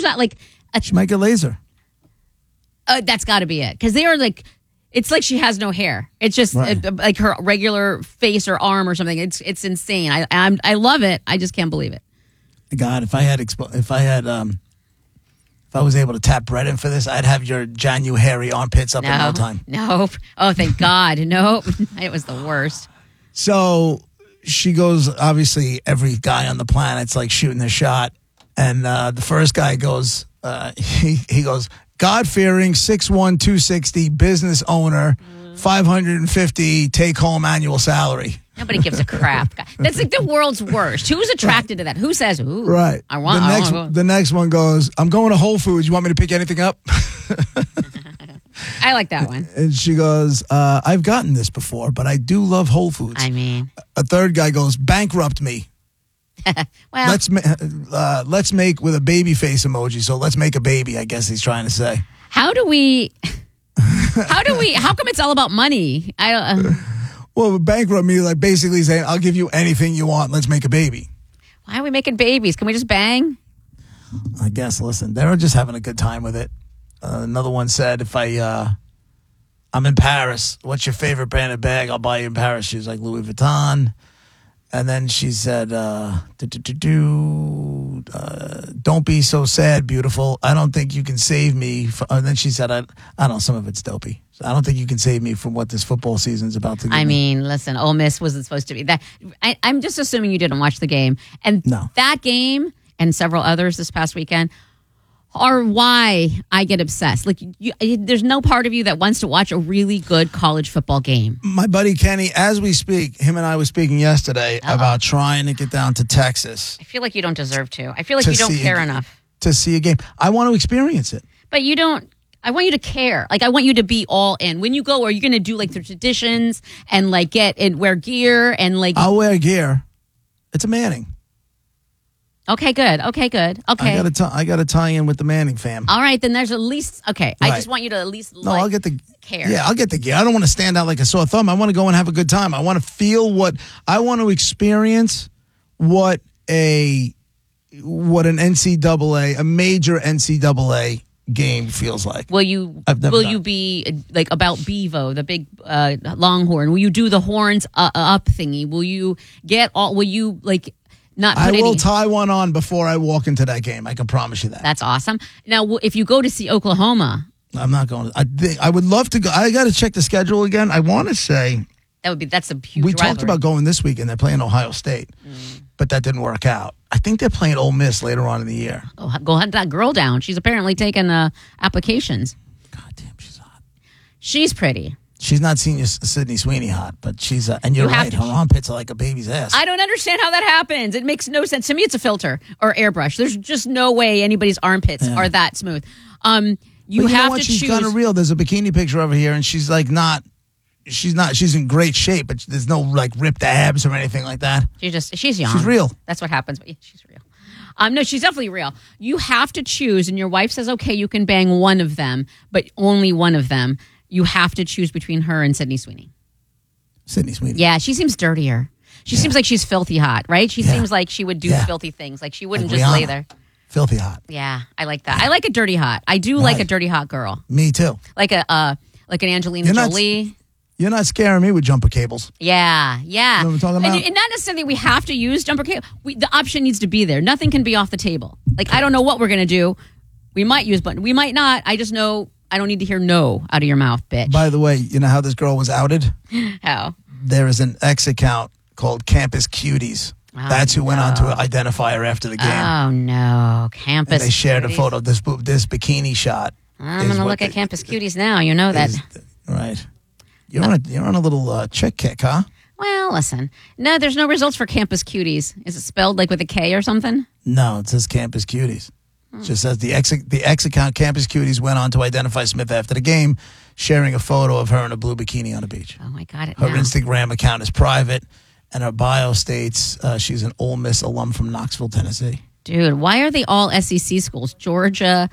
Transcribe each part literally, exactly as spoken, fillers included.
not like a, she might get laser. Uh, that's got to be it because they are like. It's like she has no hair. It's just Right. uh, like her regular face or arm or something. It's it's insane. I I'm, I love it. I just can't believe it. God, if I had expo- if I had um, if I was able to tap Brett in for this, I'd have your Janu hairy armpits up in no time. Nope. Oh, thank God. Nope. It was the worst. So she goes. Obviously, every guy on the planet's like shooting their shot, and uh, the first guy goes. Uh, he he goes. God-fearing, six one, two sixty, business owner, five hundred fifty take-home annual salary. Nobody gives a crap. That's like the world's worst. Who's attracted to that? Who says, ooh, right. I want the I next, want the next one goes, I'm going to Whole Foods. You want me to pick anything up? I like that one. And she goes, uh, I've gotten this before, but I do love Whole Foods. I mean. A third guy goes, bankrupt me. well, let's ma- uh, let's make with a baby face emoji. So let's make a baby, I guess he's trying to say. How do we, how do we, how come it's all about money? I don't. Uh, well, bankrupt me, like basically saying, I'll give you anything you want. Let's make a baby. Why are we making babies? Can we just bang? I guess, listen, they're just having a good time with it. Uh, another one said, if I, uh, I'm in Paris, what's your favorite brand of bag? I'll buy you in Paris. She was like Louis Vuitton. And then she said, uh, do, do, do, do, uh, don't be so sad, beautiful. I don't think you can save me. From, and then she said, I, I don't know, some of it's dopey. I don't think you can save me from what this football season's about to do. I mean, listen, Ole Miss wasn't supposed to be that. I, I'm just assuming you didn't watch the game. And no. that game and several others this past weekend are why I get obsessed. Like, you, there's no part of you that wants to watch a really good college football game. My buddy Kenny, as we speak, him and I were speaking yesterday Uh-oh. about trying to get down to Texas. I feel like you don't deserve to. I feel like you don't care a, enough. To see a game. I want to experience it. But you don't. I want you to care. Like, I want you to be all in. When you go, are you going to do, like, the traditions and, like, get and wear gear and, like... I'll wear gear. It's a Manning. Okay, good. Okay, good. Okay. I got to I got to tie in with the Manning fam. All right, then there's at least okay. Right. I just want you to at least no. like, I'll get the care. Yeah, I'll get the gear. I don't want to stand out like a sore thumb. I want to go and have a good time. I want to feel what I want to experience. What a what an N C double A, a major N C double A game feels like. Will you I've never will done you it. be like about Bevo, the big uh, Longhorn? Will you do the horns uh, up thingy? Will you get all? Will you like? Not put I will any, tie one on before I walk into that game. I can promise you that. That's awesome. Now, w- if you go to see Oklahoma, I'm not going to. I think I would love to go. I got to check the schedule again. I want to say that would be that's a huge. we rivalry. talked about going this weekend. They're playing Ohio State, mm. but that didn't work out. I think they're playing Ole Miss later on in the year. Go, go hunt that girl down. She's apparently taken uh, applications. God damn, she's hot. She's pretty. She's not senior Sydney Sweeney hot, but she's, uh, and you're you right, to, her armpits are like a baby's ass. I don't understand how that happens. It makes no sense. To me, it's a filter or airbrush. There's just no way anybody's armpits yeah. are that smooth. Um, you but you have know what? to she's choose. She's kind of real. There's a bikini picture over here, and she's like not, she's not, she's in great shape, but there's no like ripped abs or anything like that. She's just, she's young. She's real. That's what happens. But yeah, she's real. Um, no, she's definitely real. You have to choose, and your wife says, okay, you can bang one of them, but only one of them. You have to choose between her and Sydney Sweeney. Sydney Sweeney. Yeah, she seems dirtier. She yeah. seems like she's filthy hot, right? She yeah. seems like she would do yeah. filthy things. Like she wouldn't like just Rihanna. lay there. Filthy hot. Yeah, I like that. I like a dirty hot. I do right. like a dirty hot girl. Me too. Like a uh, like an Angelina you're Jolie. Not, you're not scaring me with jumper cables. Yeah, yeah. You know what I'm talking about? And, and not necessarily we have to use jumper cable. We, the option needs to be there. Nothing can be off the table. Like I don't know what we're gonna do. We might use button. We might not. I just know. I don't need to hear no out of your mouth, bitch. By the way, you know how this girl was outed? How? There is an X account called Campus Cuties. Oh, That's who no. went on to identify her after the game. Oh, no. Campus and they shared Cuties. a photo of this, this bikini shot. I'm going to look the, at Campus Cuties now. You know that. The, right. You're, uh, on a, you're on a little uh, chick kick, huh? Well, listen. No, there's no results for Campus Cuties. Is it spelled like with a K or something? No, it says Campus Cuties. It just says the X, the X account Campus Cuties went on to identify Smith after the game, sharing a photo of her in a blue bikini on the beach. Oh, I got it Her now. Instagram account is private, and her bio states uh, she's an Ole Miss alum from Knoxville, Tennessee. Dude, why are they all S E C schools? Georgia,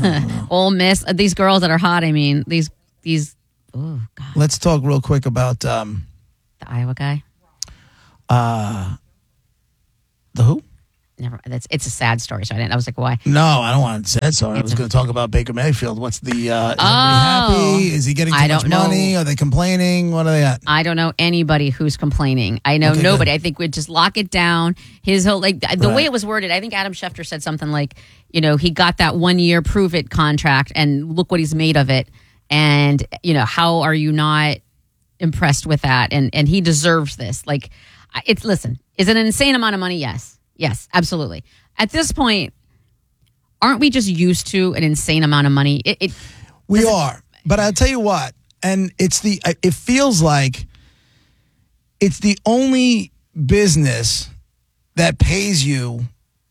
Ole Miss, uh, these girls that are hot, I mean, these, these, oh, God. Let's talk real quick about... Um, the Iowa guy? Uh, the who? never. That's it's a sad story. So I didn't. I was like, why? No, I don't want to say it. Sorry, I was going to talk about Baker Mayfield. What's the? Uh, is oh, everybody happy? Is he getting too I much don't money? Know. Are they complaining? What are they at? I don't know anybody who's complaining. I know okay, nobody. Good. I think we'd just lock it down. His whole like the right. way it was worded. I think Adam Schefter said something like, you know, he got that one year prove it contract, and look what he's made of it. And you know, how are you not impressed with that? And and he deserves this. Like, it's listen. Is it an insane amount of money? Yes. Yes, absolutely. At this point, aren't we just used to an insane amount of money? It, it we are, but I'll tell you what, and it's the. It feels like it's the only business that pays you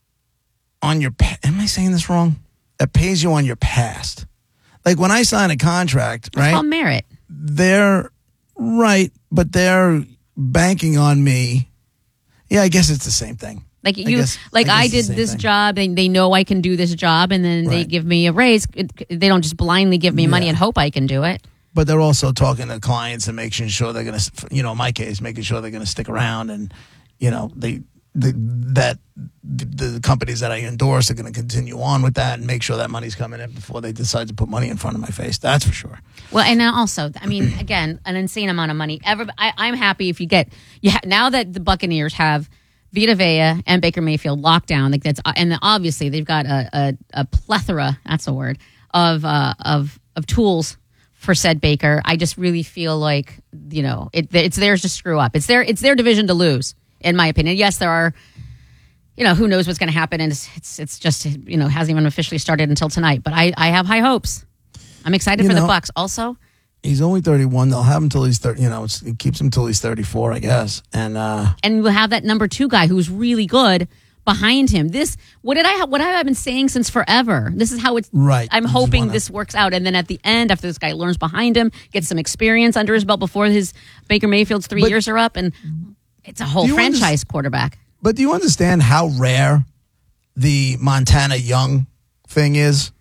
on your. Am I saying this wrong? That pays you on your past. Like when I sign a contract, right? It's called merit. They're right, but they're banking on me. Yeah, I guess it's the same thing. Like you, I guess, like I, I did this thing. job, and they know I can do this job, and then right. they give me a raise. It, they don't just blindly give me yeah. money and hope I can do it. But they're also talking to clients and making sure they're going to, you know, in my case, making sure they're going to stick around, and you know, they, the, that the, the companies that I endorse are going to continue on with that and make sure that money's coming in before they decide to put money in front of my face. That's for sure. Well, and now also, I mean, again, an insane amount of money. Ever, I, I'm happy if you get, you ha- now that the Buccaneers have Vita Vea and Baker Mayfield locked down, like that's, and obviously they've got a, a, a plethora, that's a word, of uh, of of tools for said Baker. I just really feel like, you know, it, it's theirs to screw up. It's their it's their division to lose, in my opinion. Yes, there are, you know, who knows what's going to happen, and it's, it's it's just, you know, hasn't even officially started until tonight. But I, I have high hopes. I'm excited you for know, the Bucs. Also, he's only thirty-one. They'll have him until he's thirty. You know, it's, it keeps him until he's thirty-four, I guess. And uh, and we'll have that number two guy who's really good behind him. This what did I ha- what have I been saying since forever? This is how it's. Right. I'm hoping wanna... this works out, and then at the end, after this guy learns behind him, gets some experience under his belt before his Baker Mayfield's three but, years are up, and it's a whole franchise under- quarterback. But do you understand how rare the Montana Young thing is?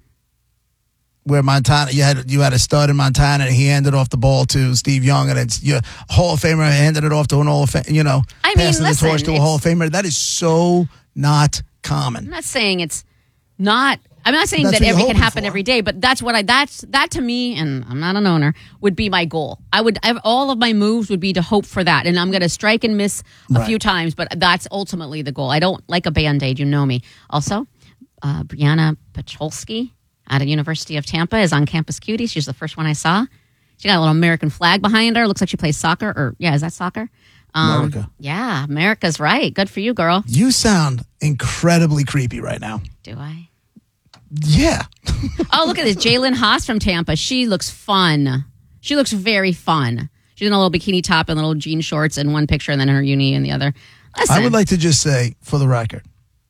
Where Montana, you had you had a stud in Montana, and he handed off the ball to Steve Young, and it's your Hall of Famer handed it off to an Hall of Fame, you know, I mean, passing listen, the torch to a Hall of Famer. That is so not common. I'm not saying it's not. I'm not saying that's that everything can happen for. every day, but that's what I. That's that to me, and I'm not an owner. Would be my goal. I would. I, all of my moves would be to hope for that, and I'm going to strike and miss a right. few times, but that's ultimately the goal. I don't like a Band-Aid. You know me. Also, uh, Brianna Pacholski out of University of Tampa is on Campus Cutie. She's the first one I saw. She got a little American flag behind her. Looks like she plays soccer. Or yeah, is that soccer? Um, America. Yeah, America's right. Good for you, girl. You sound incredibly creepy right now. Do I? Yeah. Oh, look at this. Jalen Haas from Tampa. She looks fun. She looks very fun. She's in a little bikini top and little jean shorts in one picture, and then her uni in the other. Listen. I would like to just say, for the record,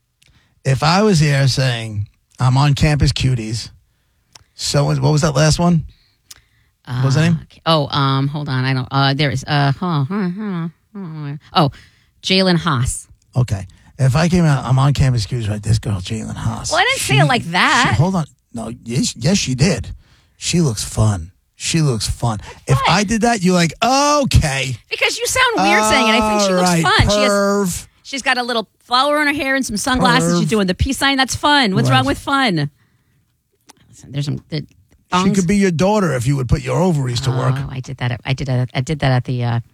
if I was here saying I'm on Campus Cuties, so what was that last one? Uh, what was that name? Oh, um, hold on. I don't. Uh, there is. Uh, oh, oh, oh, oh Jalen Haas. Okay. If I came out, I'm on Campus Cuties, right? This girl, Jalen Haas. Well, I didn't she, say it like that. She, hold on. No, yes, yes, she did. She looks fun. She looks fun. If what? I did that, you're like, okay. Because you sound weird saying it. I think she looks right, fun. Perv. She has, she's got a little flower in her hair and some sunglasses. Perv. She's doing the peace sign. That's fun. What's right. wrong with fun? Listen, there's some. The, she could be your daughter if you would put your ovaries to oh, work. I did that. At, I did that. I did that at the. Uh,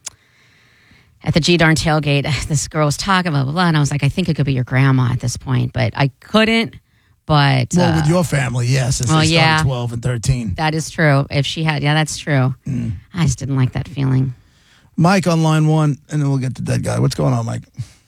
At the G-Darn tailgate, this girl was talking, blah, blah, blah, and I was like, I think it could be your grandma at this point, but I couldn't, but... Well, uh, with your family, yes, since well, they started yeah, twelve and thirteen. That is true. If she had, yeah, that's true. Mm. I just didn't like that feeling. Mike on line one, and then we'll get to Dead Guy. What's going on, Mike?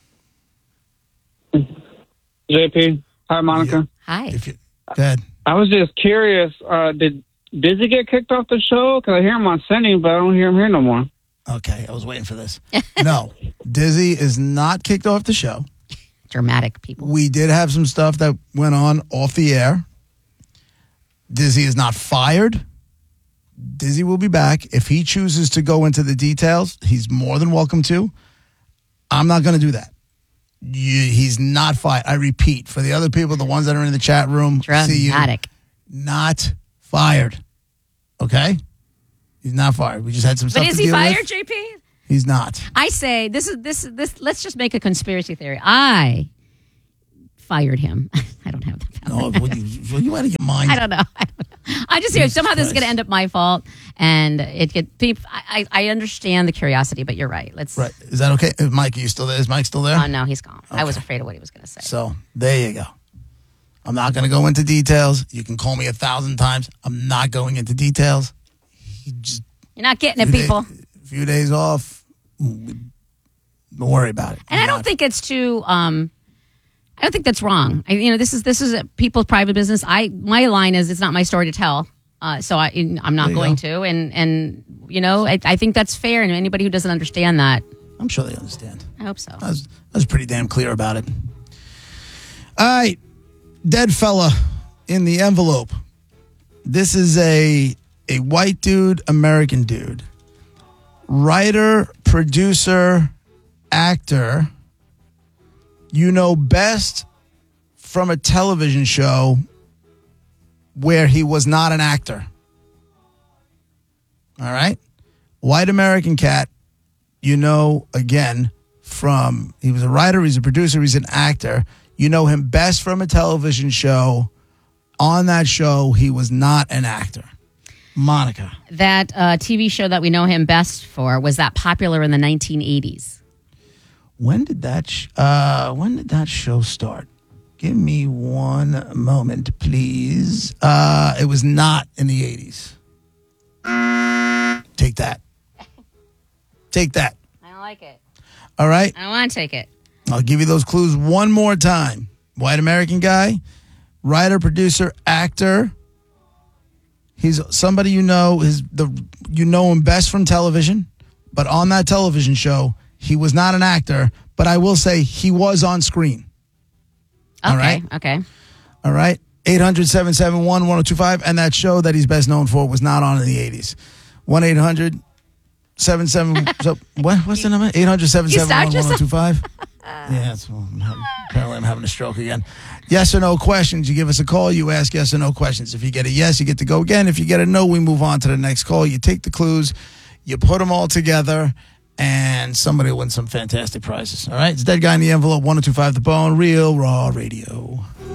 J P, hi, Monica. Yeah. Hi. If you, go ahead. I was just curious, uh, did Dizzy get kicked off the show? Because I hear him on Sunday, but I don't hear him here no more. Okay, I was waiting for this. No, Dizzy is not kicked off the show. Dramatic people. We did have some stuff that went on off the air. Dizzy is not fired. Dizzy will be back. If he chooses to go into the details, he's more than welcome to. I'm not going to do that. You, he's not fired. I repeat, for the other people, the ones that are in the chat room, see you, not fired. Okay? He's not fired. We just had some stuff to deal with. But is he fired, J P? He's not. I say, this is this this. let's just make a conspiracy theory. I fired him. I don't have that power. No, well, you, well, you out of your mind. I don't know. I, don't know. I just hear somehow this is going to end up my fault, and it get people. I, I understand the curiosity, but you're right. Let's. Right? Is that okay, Uh, Mike? Are you still there? Is Mike still there? Oh no, he's gone. I was afraid of what he was going to say. So there you go. I'm not going to go into details. You can call me a thousand times. I'm not going into details. He just You're not getting it, few people. Day, few days off. Don't worry about it. And I don't think it's too. Um, I don't think that's wrong. I, you know, this is this is a people's private business. I my line is it's not my story to tell. Uh, so I I'm not going go. to. And and you know I, I think that's fair. And anybody who doesn't understand that, I'm sure they understand. I hope so. I was, I was pretty damn clear about it. All right. Dead fella in the envelope. This is a a white dude, American dude. Writer, producer, actor. You know best from a television show where he was not an actor. All right? White American cat. You know, again, from, he was a writer, he's a producer, he's an actor. You know him best from a television show. On that show, he was not an actor. Monica. That uh, T V show that we know him best for was that popular in the nineteen eighties. When did that sh- uh, when did that show start? Give me one moment, please. Uh, it was not in the eighties. Take that. Take that. I don't like it. All right? I don't want to take it. I'll give you those clues one more time. White American guy, writer, producer, actor. He's somebody you know is the you know him best from television, but on that television show, he was not an actor, but I will say he was on screen. Okay. All right. Okay. All right. eight hundred, seven seven one, one oh two five. And that show that he's best known for was not on in the eighties. one eight hundred, seven seven so what? What's the number? eight hundred, seven seven one, one oh two five. Yeah, that's, well, I'm having, apparently I'm having a stroke again. Yes or no questions. You give us a call. You ask yes or no questions. If you get a yes, you get to go again. If you get a no, we move on to the next call. You take the clues, you put them all together, and somebody will win some fantastic prizes. All right? It's Dead Guy in the Envelope, one oh two five The Bone, Real Raw Radio.